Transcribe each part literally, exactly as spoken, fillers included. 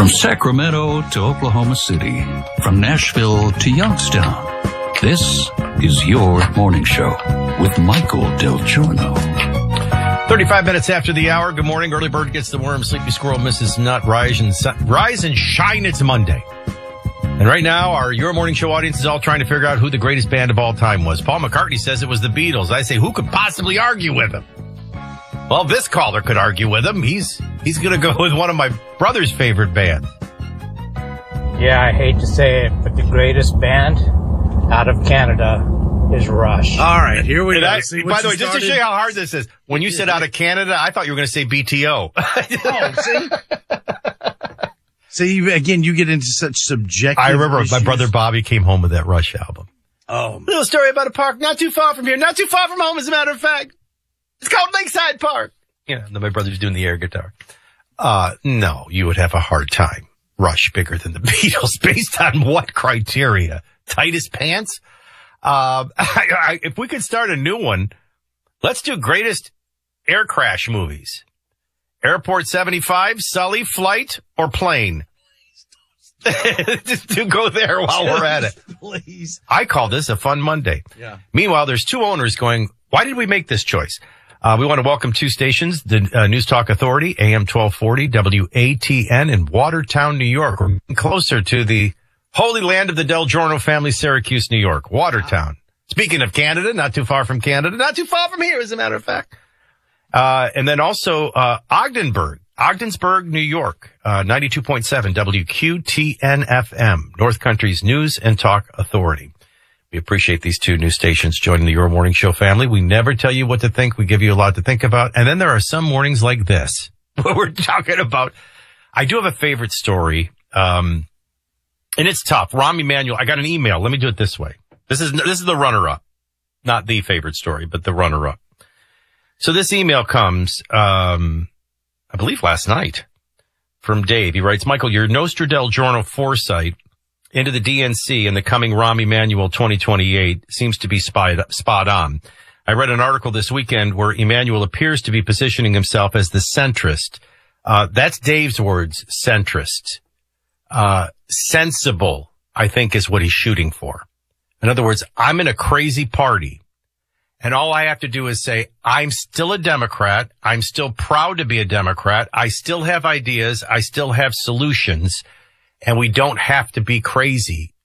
From Sacramento to Oklahoma City, from Nashville to Youngstown, this is your morning show with Michael Del Giorno. thirty-five minutes after the hour. Good morning. Early bird gets the worm. Sleepy squirrel misses nut. Rise and, rise and shine. It's Monday. And right now, our Your Morning Show audience is all trying to figure out who the greatest band of all time was. Paul McCartney says it was the Beatles. I say, who could possibly argue with him? Well, this caller could argue with him. He's he's going to go with one of my brother's favorite bands. Yeah, I hate to say it, but the greatest band out of Canada is Rush. All right, here we and go. I, See by the way, started? just to show you how hard this is, when you said out of Canada, I thought you were going to say B T O. Oh, see? See, again, you get into such subjective I remember issues. my brother Bobby came home with that Rush album. Oh, Little story about a park not too far from here, not too far from home, as a matter of fact. It's called Lakeside Park. You know, and then my brother's doing the air guitar. Uh, no, you would have a hard time. Rush bigger than the Beatles, based on what criteria? Tightest pants? Uh, I, I, if we could start a new one, let's do greatest air crash movies. Airport seventy-five, Sully, Flight, or Plane? Just to go there while we're at it. Please. I call this a fun Monday. Yeah. Meanwhile, there's two owners going, why did we make this choice? Uh, we want to welcome two stations, the uh, News Talk Authority, A M twelve forty, W A T N in Watertown, New York. We're closer to the holy land of the Del Giorno family, Syracuse, New York, Watertown. Speaking of Canada, not too far from Canada, not too far from here, as a matter of fact. Uh, and then also, uh, Ogdensburg, Ogdensburg, New York, uh, ninety-two point seven W Q T N F M, North Country's News and Talk Authority. We appreciate these two new stations joining the Your Morning Show family. We never tell you what to think. We give you a lot to think about. And then there are some mornings like this where we're talking about, I do have a favorite story. Um, and it's tough. Rahm Emanuel, I got an email. Let me do it this way. This is, this is the runner up, not the favorite story, but the runner up. So this email comes, um, I believe last night from Dave. He writes, Michael, your Nostra Del Giorno foresight into the D N C and the coming Rahm Emanuel twenty twenty-eight seems to be spot, spot on. I read an article this weekend where Emanuel appears to be positioning himself as the centrist. Uh, that's Dave's words, centrist. Uh, sensible, I think, is what he's shooting for. In other words, I'm in a crazy party. And all I have to do is say, I'm still a Democrat. I'm still proud to be a Democrat. I still have ideas. I still have solutions. And we don't have to be crazy.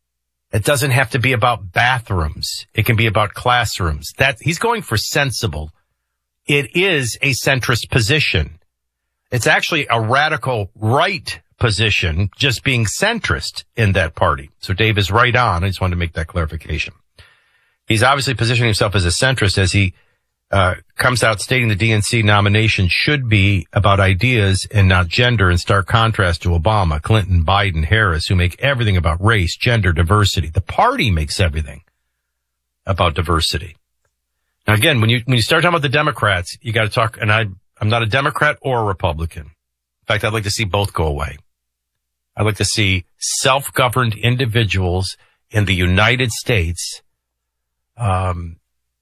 It doesn't have to be about bathrooms. It can be about classrooms. That he's going for sensible. It is a centrist position. It's actually a radical right position, just being centrist in that party. So Dave is right on. I just wanted to make that clarification. He's obviously positioning himself as a centrist as he uh comes out stating the D N C nomination should be about ideas and not gender, in stark contrast to Obama, Clinton, Biden, Harris, who make everything about race, gender, diversity. The party makes everything about diversity. Now, again, when you when you start talking about the Democrats, you got to talk, and I, I'm not a Democrat or a Republican. In fact, I'd like to see both go away. I'd like to see self-governed individuals in the United States Um,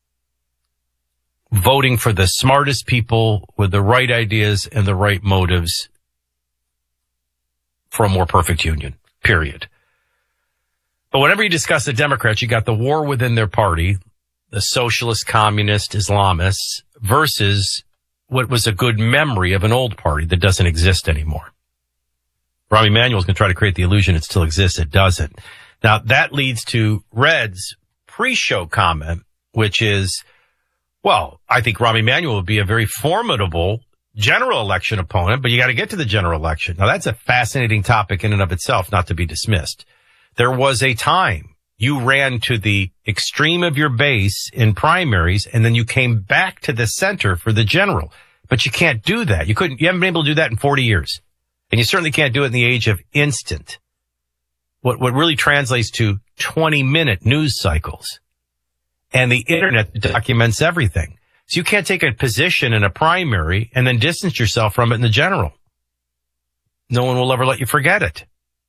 voting for the smartest people with the right ideas and the right motives for a more perfect union, period. But whenever you discuss the Democrats, you got the war within their party, the socialist, communist, Islamists, versus what was a good memory of an old party that doesn't exist anymore. Rahm Emanuel is going to try to create the illusion it still exists. It doesn't. Now, that leads to Red's pre-show comment, which is, well, I think Rahm Emanuel would be a very formidable general election opponent, but you got to get to the general election. Now, that's a fascinating topic in and of itself, not to be dismissed. There was a time you ran to the extreme of your base in primaries, and then you came back to the center for the general. But you can't do that. You couldn't, you haven't been able to do that in forty years. And you certainly can't do it in the age of instant. What, what really translates to twenty minute news cycles and the internet documents everything. So you can't take a position in a primary and then distance yourself from it in the general. No one will ever let you forget it.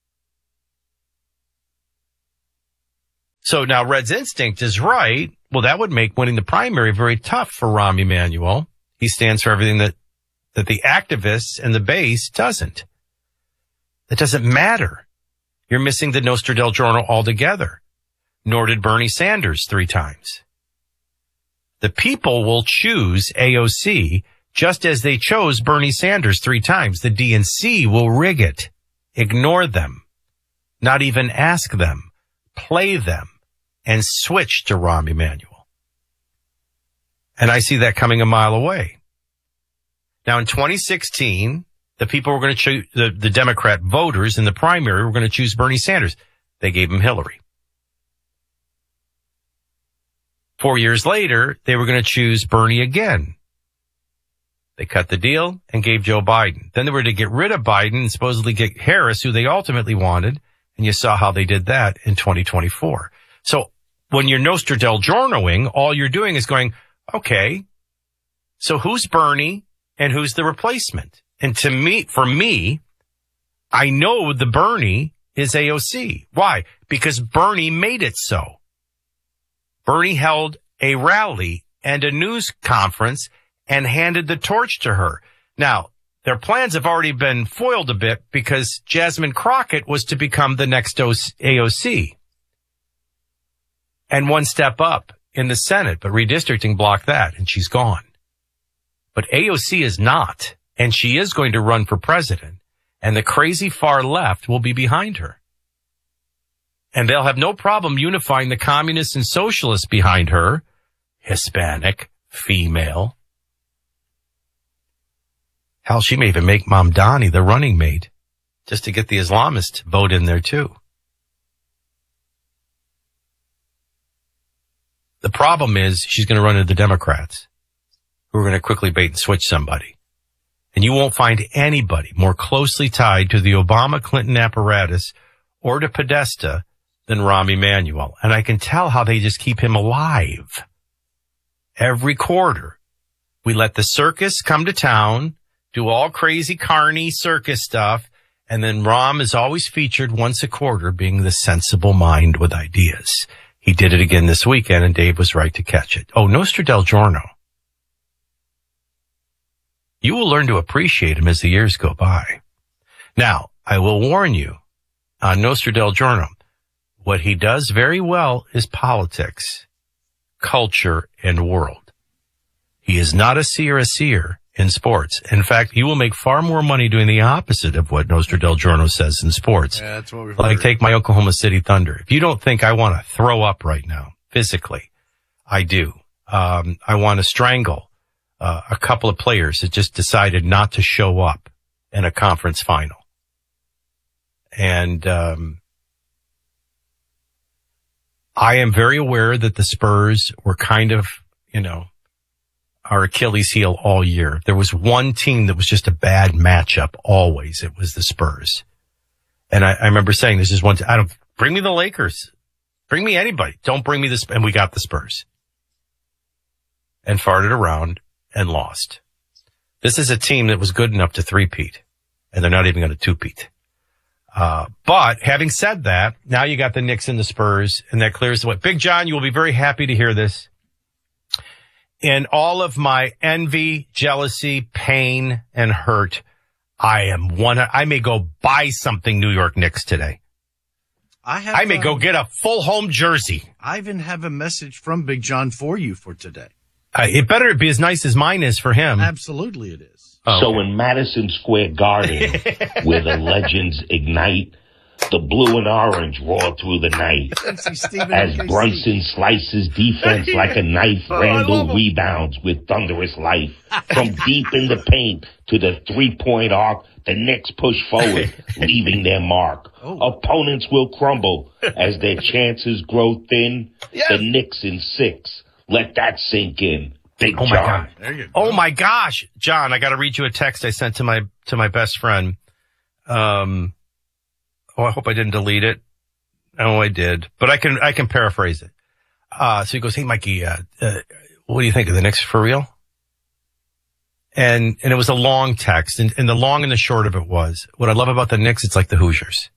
So now Red's instinct is right. Well, that would make winning the primary very tough for Rahm Emanuel. He stands for everything that, that the activists and the base doesn't. That doesn't matter. You're missing the Nostra del Giorno altogether. Nor did Bernie Sanders three times. The people will choose A O C just as they chose Bernie Sanders three times. The D N C will rig it, ignore them, not even ask them, play them, and switch to Rahm Emanuel. And I see that coming a mile away. Now, in twenty sixteen, the people were going to choose, the, the Democrat voters in the primary were going to choose Bernie Sanders. They gave him Hillary. Four years later, they were going to choose Bernie again. They cut the deal and gave Joe Biden. Then they were to get rid of Biden and supposedly get Harris, who they ultimately wanted. And you saw how they did that in twenty twenty-four. So when you're Nostra del Giornoing, all you're doing is going, okay, so who's Bernie and who's the replacement? And to me, for me, I know the Bernie is A O C. Why? Because Bernie made it so. Bernie held a rally and a news conference and handed the torch to her. Now, their plans have already been foiled a bit because Jasmine Crockett was to become the next A O C. And one step up in the Senate, but redistricting blocked that, and she's gone. But A O C is not, and she is going to run for president, and the crazy far left will be behind her. And they'll have no problem unifying the communists and socialists behind her, Hispanic, female. Hell, she may even make Mamdani the running mate just to get the Islamist vote in there too. The problem is she's going to run into the Democrats who are going to quickly bait and switch somebody. And you won't find anybody more closely tied to the Obama-Clinton apparatus or to Podesta than Rahm Emanuel. And I can tell how they just keep him alive. Every quarter, we let the circus come to town, do all crazy carny circus stuff, and then Rahm is always featured once a quarter being the sensible mind with ideas. He did it again this weekend, and Dave was right to catch it. Oh, Nostra del Giorno. You will learn to appreciate him as the years go by. Now, I will warn you, on Nostra del Giorno, what he does very well is politics, culture, and world. He is not a seer, a seer in sports. In fact, you will make far more money doing the opposite of what Nostra del Giorno says in sports. Yeah, that's what we've Like heard. take my Oklahoma City Thunder. If you don't think I want to throw up right now, physically, I do. Um, I want to strangle uh, a couple of players that just decided not to show up in a conference final. And um I am very aware that the Spurs were kind of, you know, our Achilles heel all year. There was one team that was just a bad matchup always. It was the Spurs. And I, I remember saying, this is one, t- I don't, bring me the Lakers. Bring me anybody. Don't bring me this. And we got the Spurs. And farted around and lost. This is a team that was good enough to three-peat. And they're not even going to two-peat. Uh, but having said that, now you got the Knicks and the Spurs, and that clears the way. Big John, you will be very happy to hear this. In all of my envy, jealousy, pain, and hurt, I am one. I may go buy something New York Knicks today. I have. I may um, go get a full home jersey. I even have a message from Big John for you for today. Uh, it better be as nice as mine is for him. Absolutely, it is. Oh, So okay. in Madison Square Garden, where the legends ignite, the blue and orange roar through the night. M C Steven As M K C. Brunson slices defense like a knife, Oh, I love Randall him. rebounds with thunderous life. From deep in the paint to the three-point arc, the Knicks push forward, leaving their mark. Oh. Opponents will crumble as their chances grow thin. Yes. The Knicks in six. Let that sink in. Big Oh John. my God. There you go. Oh my gosh, John, I got to read you a text I sent to my, to my best friend. Um, oh, I hope I didn't delete it. Oh, I did, but I can, I can paraphrase it. Uh, so he goes, hey, Mikey, uh, uh, what do you think of the Knicks for real? And, and it was a long text, and, and the long and the short of it was, what I love about the Knicks, it's like the Hoosiers.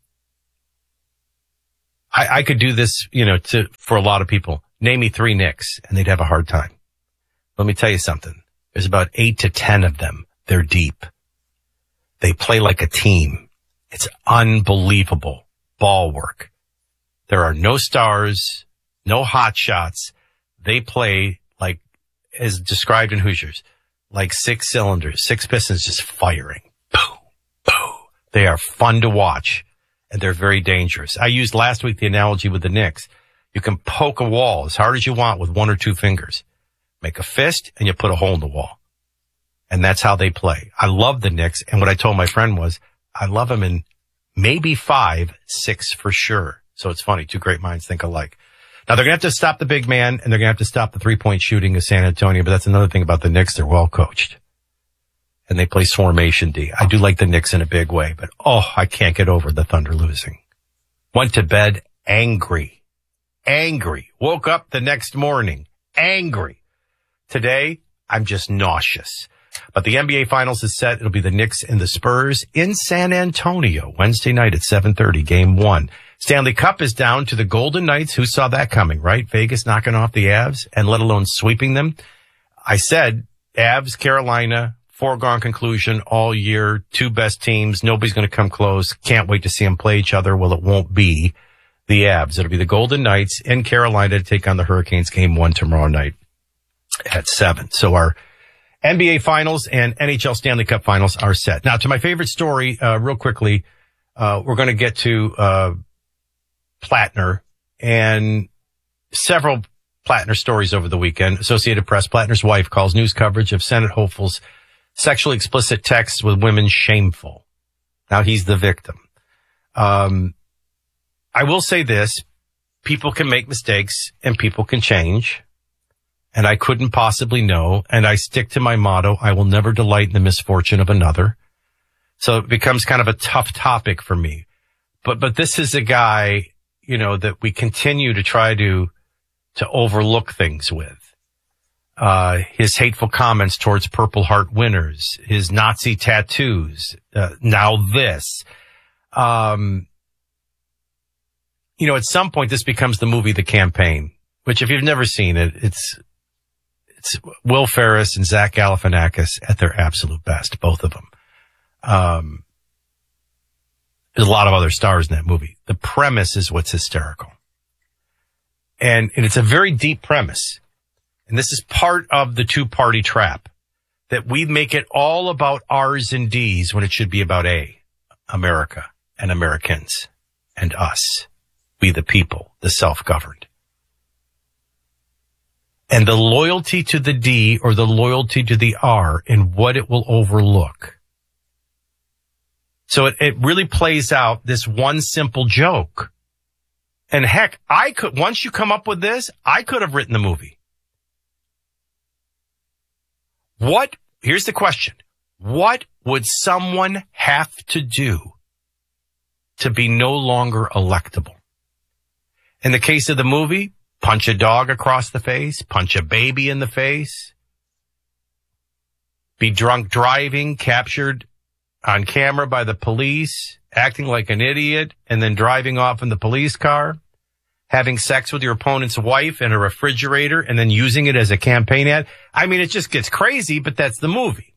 I, I could do this, you know, to, for a lot of people. Name me three Knicks, and they'd have a hard time. Let me tell you something. There's about eight to ten of them. They're deep. They play like a team. It's unbelievable ball work. There are no stars, no hot shots. They play like, as described in Hoosiers, like six cylinders, six pistons just firing. Boom, boom. They are fun to watch, and they're very dangerous. I used last week the analogy with the Knicks. You can poke a wall as hard as you want with one or two fingers. Make a fist, and you put a hole in the wall. And that's how they play. I love the Knicks, and what I told my friend was, I love them in maybe five, six for sure. So it's funny, two great minds think alike. Now, they're going to have to stop the big man, and they're going to have to stop the three-point shooting of San Antonio, but that's another thing about the Knicks. They're well coached. And they play formation D. I do like the Knicks in a big way, but, oh, I can't get over the Thunder losing. Went to bed angry. Angry. Woke up the next morning angry. Today, I'm just nauseous. But the N B A Finals is set. It'll be the Knicks and the Spurs in San Antonio Wednesday night at seven thirty, game one. Stanley Cup is down to the Golden Knights. Who saw that coming, right? Vegas knocking off the Avs and let alone sweeping them. I said Avs, Carolina, foregone conclusion all year. Two best teams. Nobody's going to come close. Can't wait to see them play each other. Well, it won't be the Avs. It'll be the Golden Knights in Carolina to take on the Hurricanes game one tomorrow night at seven. So our N B A Finals and N H L Stanley Cup Finals are set. Now, to my favorite story, uh, real quickly, uh, we're going to get to uh Plattner and several Plattner stories over the weekend. Associated Press, Plattner's wife calls news coverage of Senate hopefuls' sexually explicit texts with women shameful. Now, he's the victim. Um, I will say this. People can make mistakes and people can change. And I couldn't possibly know. And I stick to my motto, I will never delight in the misfortune of another. So it becomes kind of a tough topic for me. But, but this is a guy, you know, that we continue to try to, to overlook things with. Uh, his hateful comments towards Purple Heart winners, his Nazi tattoos, uh, now this. Um, you know, at some point this becomes the movie The Campaign, which if you've never seen it, it's, it's Will Ferrell and Zach Galifianakis at their absolute best, both of them. Um, there's a lot of other stars in that movie. The premise is what's hysterical. And, and it's a very deep premise. And this is part of the two-party trap, that we make it all about R's and D's when it should be about A, America and Americans and us, we the people, the self-governed. And the loyalty to the D or the loyalty to the R and what it will overlook. So it, it really plays out this one simple joke. And heck, I could, once you come up with this, I could have written the movie. What, here's the question. What would someone have to do to be no longer electable? In the case of the movie, punch a dog across the face, punch a baby in the face, be drunk driving, captured on camera by the police, acting like an idiot, and then driving off in the police car, having sex with your opponent's wife in a refrigerator, and then using it as a campaign ad. I mean, it just gets crazy, but that's the movie.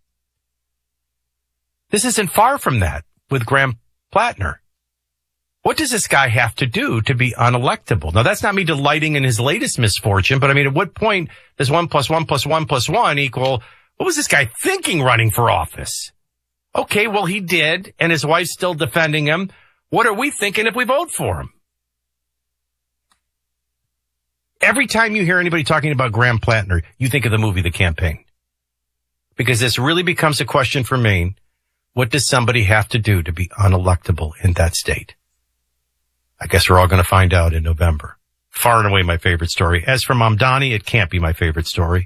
This isn't far from that with Graham Plattner. What does this guy have to do to be unelectable? Now, that's not me delighting in his latest misfortune, but I mean, at what point does one plus one plus one plus one equal, what was this guy thinking running for office? Okay, well, he did, and his wife's still defending him. What are we thinking if we vote for him? Every time you hear anybody talking about Graham Plattner, you think of the movie The Campaign. Because this really becomes a question for Maine. What does somebody have to do to be unelectable in that state? I guess we're all going to find out in November. Far and away my favorite story. As for Mamdani, it can't be my favorite story.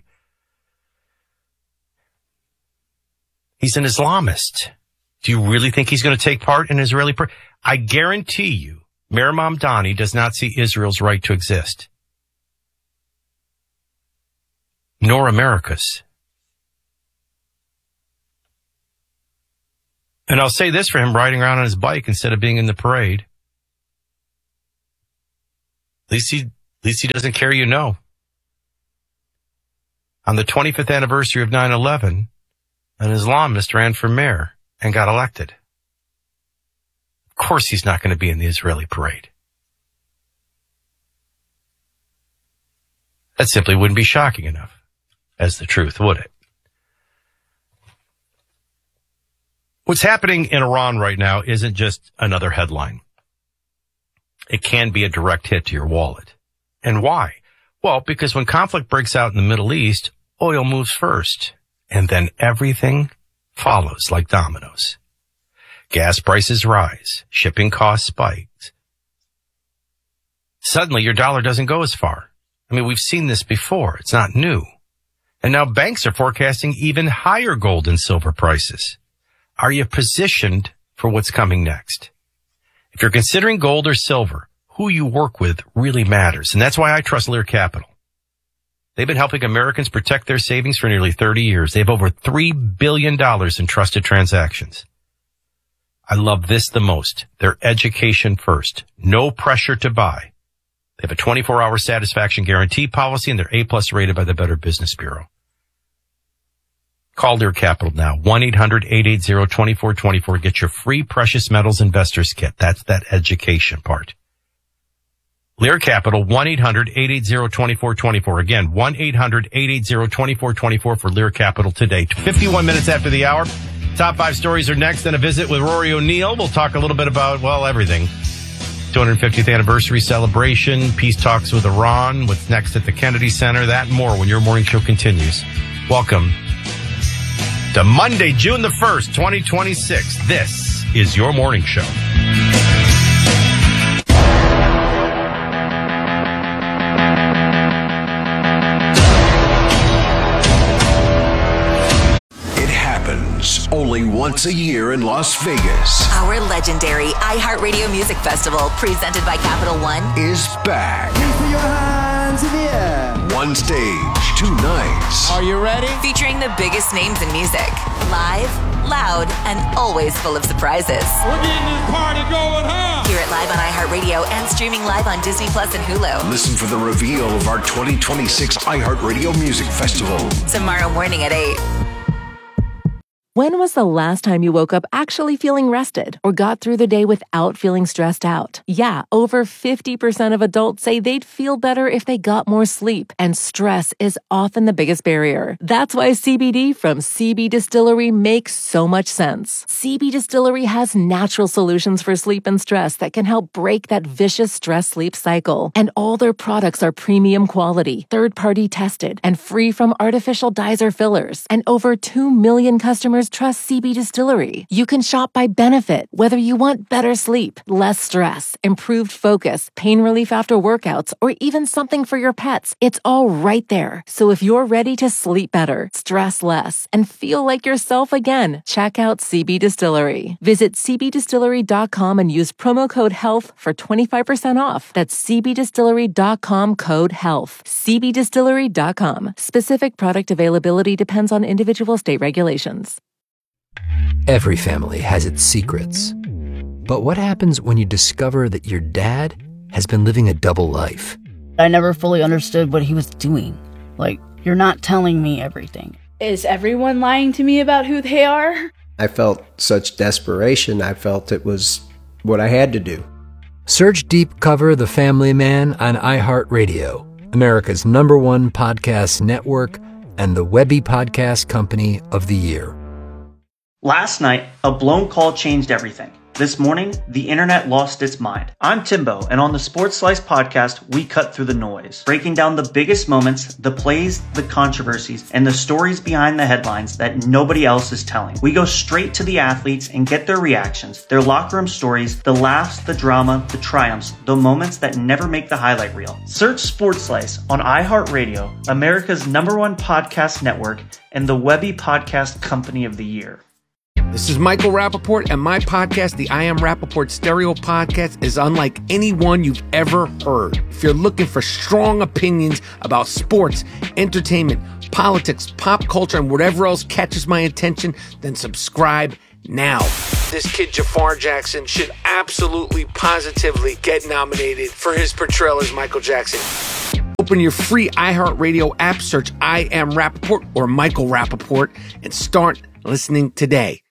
He's an Islamist. Do you really think he's going to take part in Israeli? Pr- I guarantee you, Mayor Mamdani does not see Israel's right to exist. Nor America's. And I'll say this for him riding around on his bike instead of being in the parade. At least he, at least he doesn't care, you know. On the twenty-fifth anniversary of nine eleven, an Islamist ran for mayor and got elected. Of course he's not going to be in the Israeli parade. That simply wouldn't be shocking enough as the truth, would it? What's happening in Iran right now isn't just another headline. It can be a direct hit to your wallet. And why? Well, because when conflict breaks out in the Middle East, oil moves first, and then everything follows like dominoes. Gas prices rise, shipping costs spike. Suddenly, your dollar doesn't go as far. I mean, we've seen this before. It's not new. And now banks are forecasting even higher gold and silver prices. Are you positioned for what's coming next? If you're considering gold or silver, who you work with really matters. And that's why I trust Lear Capital. They've been helping Americans protect their savings for nearly thirty years. They have over three billion dollars in trusted transactions. I love this the most. Their education first. No pressure to buy. They have a twenty-four hour satisfaction guarantee policy, and they're A-plus rated by the Better Business Bureau. Call Lear Capital now, one eight hundred eight eight zero two four two four. Get your free Precious Metals Investors Kit. That's that education part. Lear Capital, one eight hundred eight eight zero two four two four. Again, one eight hundred eight eight zero two four two four for Lear Capital today. fifty-one minutes after the hour. Top five stories are next, then a visit with Rory O'Neill. We'll talk a little bit about, well, everything. two hundred fiftieth anniversary celebration, peace talks with Iran, what's next at the Kennedy Center, that and more when your morning show continues. Welcome to Monday, June the first, twenty twenty-six. This is your morning show. Only once a year in Las Vegas. Our legendary iHeartRadio Music Festival, presented by Capital One, is back. Put your hands in the air. One stage, two nights. Are you ready? featuring the biggest names in music. Live, loud, and always full of surprises. We're getting this party going, huh? Hear it live on iHeartRadio and streaming live on Disney Plus and Hulu. Listen for the reveal of our twenty twenty-six iHeartRadio Music Festival. Tomorrow morning at eight. When was the last time you woke up actually feeling rested or got through the day without feeling stressed out? Yeah, over fifty percent of adults say they'd feel better if they got more sleep, and stress is often the biggest barrier. That's why C B D from C B Distillery makes so much sense. C B Distillery has natural solutions for sleep and stress that can help break that vicious stress-sleep cycle. And all their products are premium quality, third-party tested, and free from artificial dyes or fillers. And over two million customers trust C B Distillery. You can shop by benefit, whether you want better sleep, less stress, improved focus, pain relief after workouts, or even something for your pets. It's all right there. So if you're ready to sleep better, stress less, and feel like yourself again, check out C B Distillery. Visit c b distillery dot com and use promo code HEALTH for twenty-five percent off. That's c b distillery dot com code HEALTH. c b distillery dot com. Specific product availability depends on individual state regulations. Every family has its secrets. But what happens when you discover that your dad has been living a double life? I never fully understood what he was doing. Like, you're not telling me everything. Is everyone lying to me about who they are? I felt such desperation. I felt it was what I had to do. Search Deep Cover The Family Man on iHeartRadio, America's number one podcast network and the Webby Podcast Company of the Year. Last night, a blown call changed everything. This morning, the internet lost its mind. I'm Timbo, and on the Sports Slice podcast, we cut through the noise, breaking down the biggest moments, the plays, the controversies, and the stories behind the headlines that nobody else is telling. We go straight to the athletes and get their reactions, their locker room stories, the laughs, the drama, the triumphs, the moments that never make the highlight reel. Search Sports Slice on iHeartRadio, America's number one podcast network, and the Webby Podcast Company of the Year. This is Michael Rappaport, and my podcast, the I Am Rappaport Stereo Podcast, is unlike any one you've ever heard. If you're looking for strong opinions about sports, entertainment, politics, pop culture, and whatever else catches my attention, then subscribe now. This kid, Jafar Jackson, should absolutely, positively get nominated for his portrayal as Michael Jackson. Open your free iHeartRadio app, search I Am Rappaport or Michael Rappaport, and start listening today.